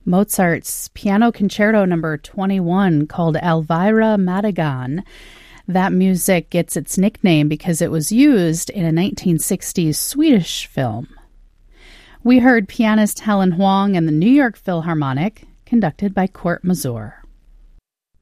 Mozart's Piano Concerto Number 21 called Elvira Madigan. That music gets its nickname because it was used in a 1960s Swedish film. We heard pianist Helen Huang and the New York Philharmonic, conducted by Kurt Masur.